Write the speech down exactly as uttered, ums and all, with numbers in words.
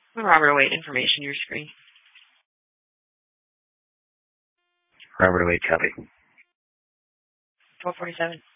Robert Wade information, your screen. Robert Wade, copy. twelve forty-seven.